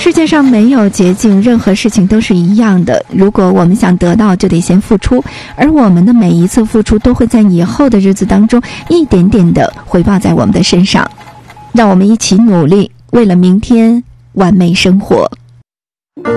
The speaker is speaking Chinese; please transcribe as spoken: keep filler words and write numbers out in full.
世界上没有捷径，任何事情都是一样的。如果我们想得到，就得先付出，而我们的每一次付出都会在以后的日子当中一点点的回报在我们的身上。让我们一起努力，为了明天完美生活。